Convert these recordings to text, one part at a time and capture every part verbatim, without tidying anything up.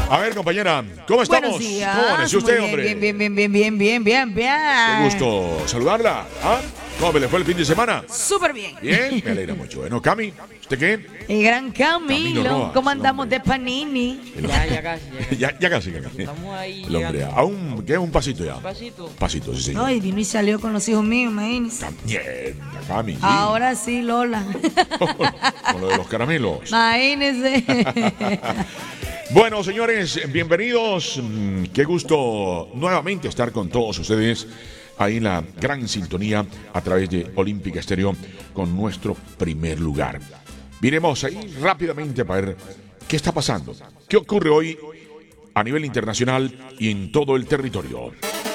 A ver, compañera, ¿cómo estamos? Buenos días. ¿Cómo amaneció usted, Muy hombre? Bien, bien, bien, bien, bien, bien, bien, bien. Qué gusto saludarla. ¿Ah? ¿Cómo me le fue el fin de semana? Súper bien. Bien, me alegra mucho. Bueno, Cami, ¿usted qué? El gran Camilo Camilo, Roa, ¿cómo el andamos hombre. de Panini? El Ya, hombre. ya casi. Ya, casi. Ya, ya casi, ya casi. Estamos ahí. El hombre, llegando. aún queda un pasito ya. Pasito. Pasito, sí, señor. No, y vino y salió con los hijos míos, imagínense. También, la Cami. sí. Ahora sí, Lola. Con lo de los caramelos. Imagínense. Bueno, señores, bienvenidos. Mm, Qué gusto nuevamente estar con todos ustedes ahí en la gran sintonía a través de Olímpica Estéreo con nuestro primer lugar. Miremos ahí rápidamente para ver qué está pasando, qué ocurre hoy a nivel internacional y en todo el territorio.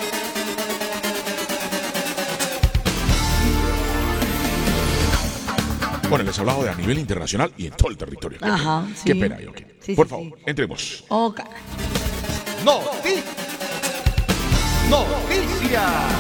Bueno, les hablaba de a nivel internacional y en todo el territorio. Qué Ajá, pena, sí. Qué pena, yo. Sí, Por sí, favor, sí. entremos. Oh, ca- Noti- Noticias.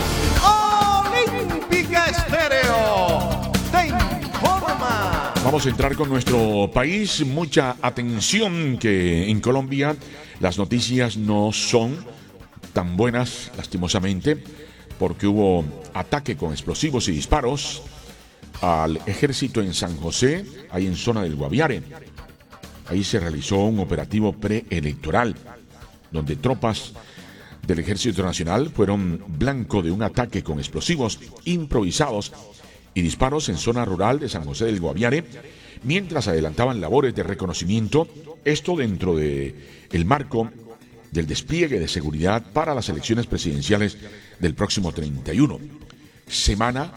Olímpica Estéreo te informa. Vamos a entrar con nuestro país. Mucha atención que en Colombia las noticias no son tan buenas, lastimosamente, porque hubo ataque con explosivos y disparos al ejército en San José, ahí en zona del Guaviare. Ahí se realizó un operativo preelectoral, donde tropas del Ejército Nacional fueron blanco de un ataque con explosivos improvisados y disparos en zona rural de San José del Guaviare, mientras adelantaban labores de reconocimiento, esto dentro de el marco del despliegue de seguridad para las elecciones presidenciales del próximo treinta y uno. Semana,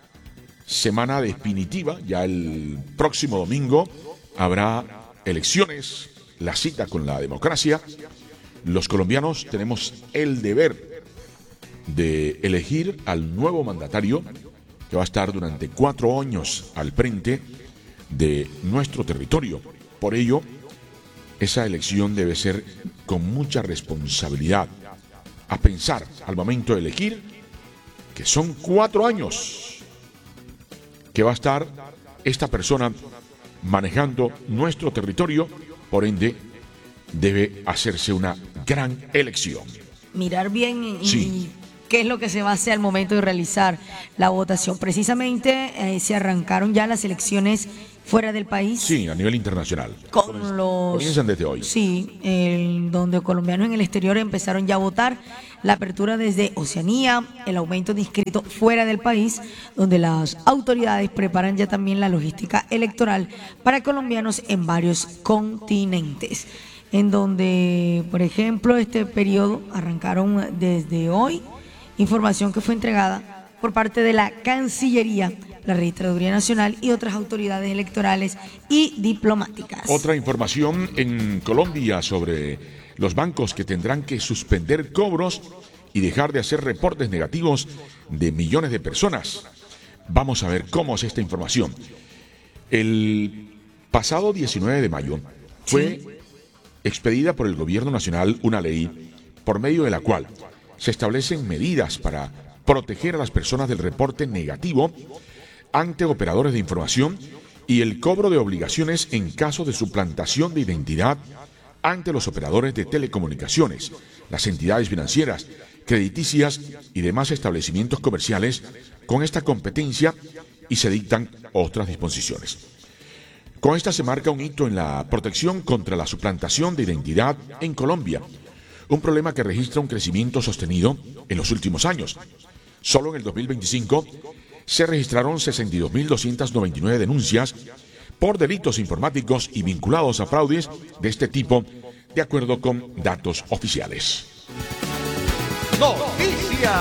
semana definitiva, ya el próximo domingo habrá elecciones, la cita con la democracia. Los colombianos tenemos el deber de elegir al nuevo mandatario que va a estar durante cuatro años al frente de nuestro territorio. Por ello, esa elección debe ser con mucha responsabilidad. A pensar al momento de elegir que son cuatro años que va a estar esta persona manejando nuestro territorio, por ende debe hacerse una gran elección. mirar bien y, y Sí. qué es lo que se va a hacer al momento de realizar la votación. Precisamente eh, se arrancaron ya las elecciones fuera del país. Sí, a nivel internacional. Con los... Comienzan desde hoy. Sí, el, donde colombianos en el exterior empezaron ya a votar. La apertura desde Oceanía, el aumento de inscritos fuera del país, donde las autoridades preparan ya también la logística electoral para colombianos en varios continentes. En donde, por ejemplo, este periodo arrancaron desde hoy, información que fue entregada por parte de la Cancillería, la Registraduría Nacional y otras autoridades electorales y diplomáticas. Otra información en Colombia sobre los bancos que tendrán que suspender cobros y dejar de hacer reportes negativos de millones de personas. Vamos a ver cómo es esta información. El pasado diecinueve de mayo fue Sí. expedida por el Gobierno Nacional una ley por medio de la cual se establecen medidas para proteger a las personas del reporte negativo ante operadores de información y el cobro de obligaciones en caso de suplantación de identidad ante los operadores de telecomunicaciones, las entidades financieras, crediticias y demás establecimientos comerciales con esta competencia, y se dictan otras disposiciones. Con esta se marca un hito en la protección contra la suplantación de identidad en Colombia, un problema que registra un crecimiento sostenido en los últimos años. Solo en el dos mil veinticinco se registraron sesenta y dos mil doscientas noventa y nueve denuncias por delitos informáticos y vinculados a fraudes de este tipo, de acuerdo con datos oficiales. Noticias.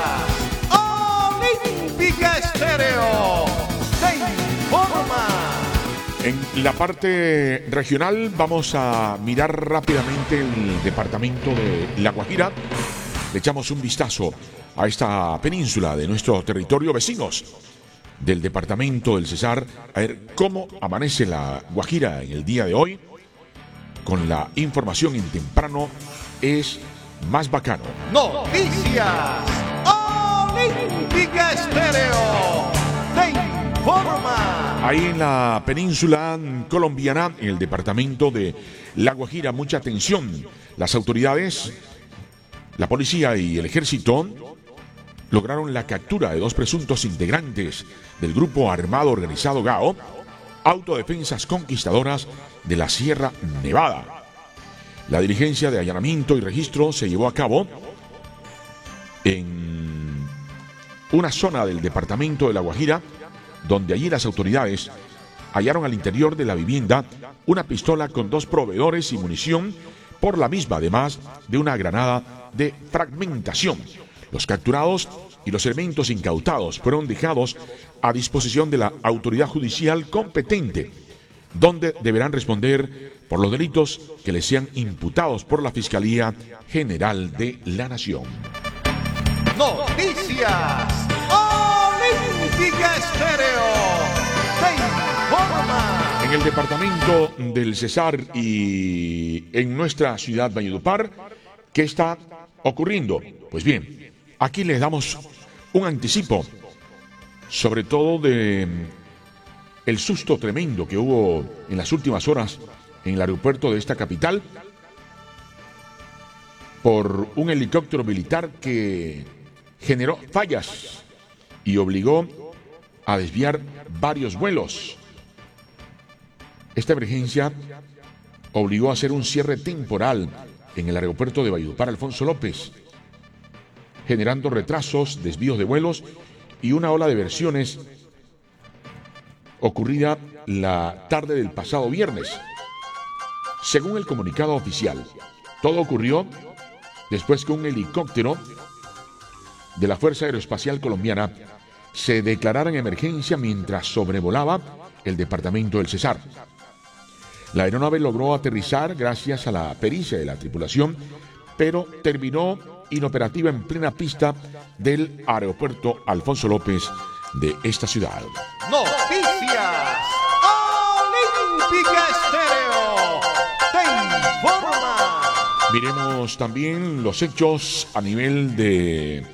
Olímpica Estéreo te informa. En la parte regional vamos a mirar rápidamente el departamento de La Guajira. Le echamos un vistazo a esta península de nuestro territorio, vecinos del departamento del Cesar, a ver cómo amanece La Guajira en el día de hoy. Con la información en temprano es más bacano. Noticias. Olímpica Estéreo te informa. Ahí en la península colombiana, en el departamento de La Guajira, mucha atención. Las autoridades, la policía y el ejército lograron la captura de dos presuntos integrantes del grupo armado organizado Gao, Autodefensas Conquistadoras de la Sierra Nevada. La diligencia de allanamiento y registro se llevó a cabo en una zona del departamento de La Guajira, donde allí las autoridades hallaron al interior de la vivienda una pistola con dos proveedores y munición por la misma, además de una granada de fragmentación. Los capturados y los elementos incautados fueron dejados a disposición de la autoridad judicial competente, donde deberán responder por los delitos que les sean imputados por la Fiscalía General de la Nación. Noticias Olímpica Estéreo te informa. En el departamento del Cesar y en nuestra ciudad Valledupar, ¿qué está ocurriendo? Pues bien, aquí les damos un anticipo, sobre todo de el susto tremendo que hubo en las últimas horas en el aeropuerto de esta capital por un helicóptero militar que generó fallas y obligó a desviar varios vuelos. Esta emergencia obligó a hacer un cierre temporal en el aeropuerto de Valledupar Alfonso López, generando retrasos, desvíos de vuelos y una ola de versiones ocurrida la tarde del pasado viernes. Según el comunicado oficial, todo ocurrió después que un helicóptero de la Fuerza Aeroespacial Colombiana se declarara en emergencia mientras sobrevolaba el departamento del Cesar. La aeronave logró aterrizar gracias a la pericia de la tripulación, pero terminó inoperativa en plena pista del aeropuerto Alfonso López de esta ciudad. Noticias Olímpica Estéreo te informa. Miremos también los hechos a nivel de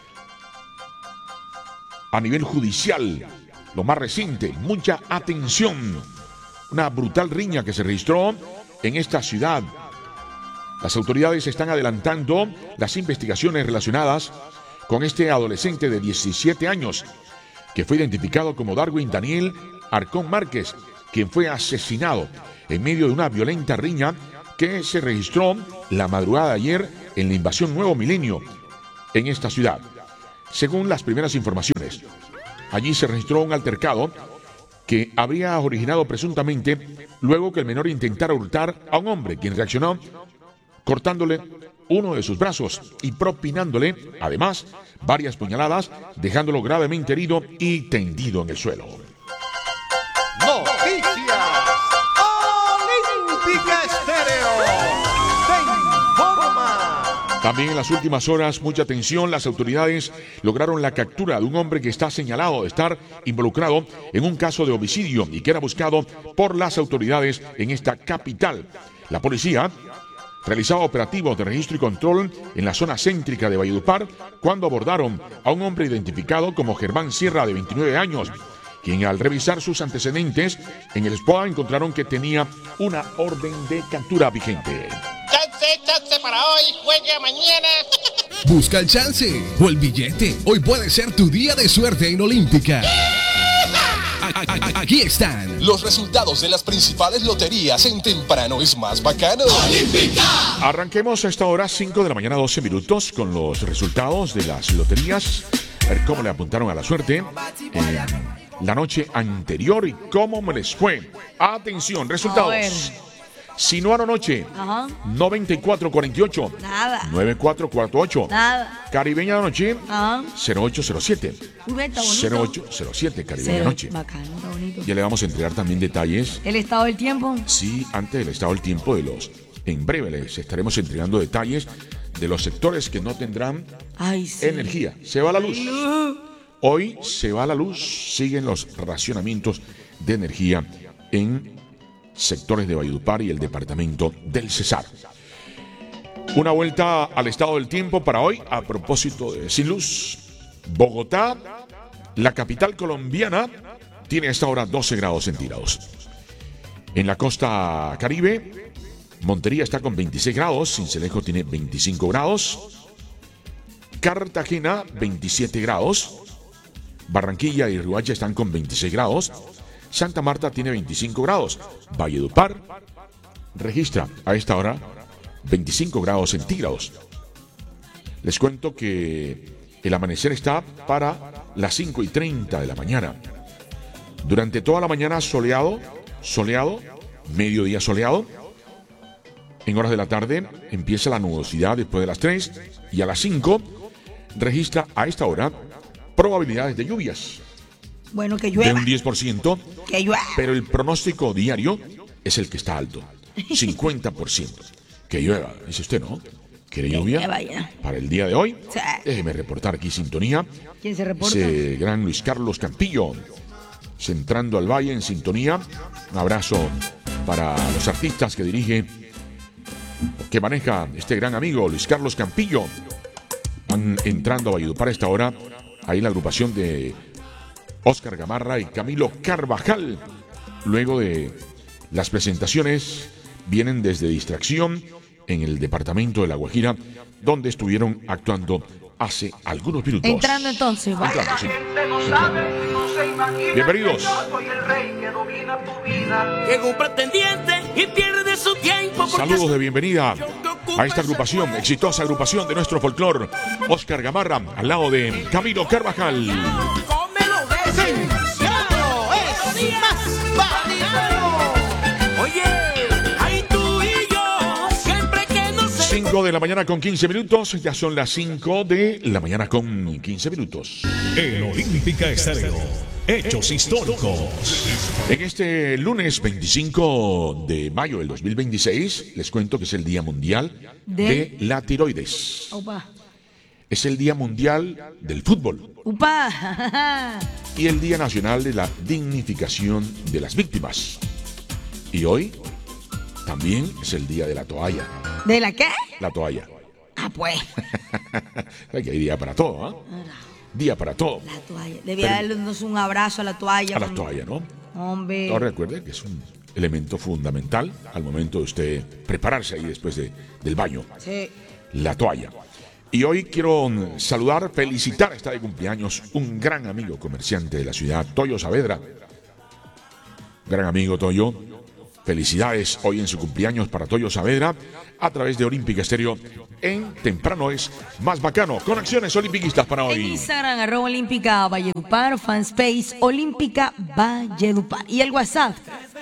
a nivel judicial, lo más reciente. Mucha atención. Una brutal riña que se registró en esta ciudad. Las autoridades están adelantando las investigaciones relacionadas con este adolescente de diecisiete años, que fue identificado como Darwin Daniel Arcón Márquez, quien fue asesinado en medio de una violenta riña que se registró la madrugada de ayer en la invasión Nuevo Milenio en esta ciudad. Según las primeras informaciones, allí se registró un altercado que habría originado presuntamente luego que el menor intentara hurtar a un hombre, quien reaccionó cortándole uno de sus brazos y propinándole, además, varias puñaladas, dejándolo gravemente herido y tendido en el suelo. Noticias Olímpica Estéreo te informa. También en las últimas horas, mucha atención, las autoridades lograron la captura de un hombre que está señalado de estar involucrado en un caso de homicidio y que era buscado por las autoridades en esta capital. La policía realizaba operativos de registro y control en la zona céntrica de Valledupar cuando abordaron a un hombre identificado como Germán Sierra, de veintinueve años, quien al revisar sus antecedentes en el S P O A encontraron que tenía una orden de captura vigente. Chance, chance para hoy, juegue mañana. Busca el chance o el billete. Hoy puede ser tu día de suerte en Olímpica. Aquí están los resultados de las principales loterías en Temprano es Más Bacano. ¡Olímpica! Arranquemos a esta hora, cinco de la mañana, doce minutos, con los resultados de las loterías. A ver cómo le apuntaron a la suerte en la noche anterior y cómo me les fue. Atención, resultados. Sinuano Noche, Ajá. noventa y cuatro cuarenta y ocho. Nada. noventa y cuatro cuarenta y ocho. Nada. Caribeña Noche, Ajá. cero ocho cero siete. Uy, ve, está bonito. cero ocho cero siete, Caribeña Cero. Noche. Bacano, está bonito. Ya le vamos a entregar también detalles. El estado del tiempo. Sí, antes del estado del tiempo de los... En breve les estaremos entregando detalles de los sectores que no tendrán Ay, sí. energía. Se va la luz. Hoy se va la luz. Siguen los racionamientos de energía en sectores de Valledupar y el departamento del Cesar. Una vuelta al estado del tiempo para hoy a propósito de sin luz. Bogotá, la capital colombiana, tiene a esta hora doce grados centígrados. En la costa Caribe, Montería está con veintiséis grados, Sincelejo tiene veinticinco grados, Cartagena veintisiete grados, Barranquilla y Riohacha están con veintiséis grados, Santa Marta tiene veinticinco grados, Valledupar registra a esta hora veinticinco grados centígrados. Les cuento que el amanecer está para las cinco y treinta de la mañana. Durante toda la mañana soleado, soleado, mediodía soleado. En horas de la tarde empieza la nubosidad después de las tres y a las cinco registra a esta hora probabilidades de lluvias. Bueno, que De llueva. un diez por ciento, Que llueva. pero el pronóstico diario es el que está alto, cincuenta por ciento. Que llueva, dice usted, ¿no? ¿Quiere lluvia llueva ya. para el día de hoy? Sí. Déjeme reportar aquí sintonía. ¿Quién se reporta? Ese gran Luis Carlos Campillo, centrando al Valle en sintonía. Un abrazo para los artistas que dirige, que maneja este gran amigo Luis Carlos Campillo. Van entrando a Valledupar a esta hora. Ahí la agrupación de Oscar Gamarra y Camilo Carvajal. Luego de las presentaciones, vienen desde Distracción en el departamento de La Guajira, donde estuvieron actuando hace algunos minutos. Entrando entonces, va. Entrando, sí. Entrando. Bienvenidos. Llega un pretendiente y pierde su tiempo. Saludos de bienvenida a esta agrupación, exitosa agrupación de nuestro folclor. Oscar Gamarra, al lado de Camilo Carvajal. Cómelo de Esenciado es más variado. Oye, ay tú y yo, siempre que nos cinco de la mañana con quince minutos. Ya son las cinco de la mañana con quince minutos. En Olímpica Estéreo, hechos históricos. En este lunes veinticinco de mayo del dos mil veintiséis, les cuento que es el Día Mundial de, De- la Tiroides. Upa. Es el Día Mundial del Fútbol Upa. y el Día Nacional de la Dignificación de las Víctimas. Y hoy también es el Día de la Toalla. ¿De la qué? La toalla. Ah, pues. Hay que hay día para todo, ¿ah? Día para todo. La toalla. Debía darnos un abrazo a la toalla. A la man. toalla, ¿no? Hombre. Ahora recuerde que es un elemento fundamental al momento de usted prepararse ahí después de, del baño. Sí. La toalla. Y hoy quiero mm, saludar, felicitar, está de cumpleaños un gran amigo comerciante de la ciudad, Toyo Saavedra. Gran amigo Toyo. Felicidades hoy en su cumpleaños para Toyo Saavedra a través de Olímpica Estéreo en Temprano es Más Bacano, con acciones olimpiquistas para En hoy. Instagram, arroba Olímpica Valledupar, fanspace Olímpica Valledupar. Y el WhatsApp,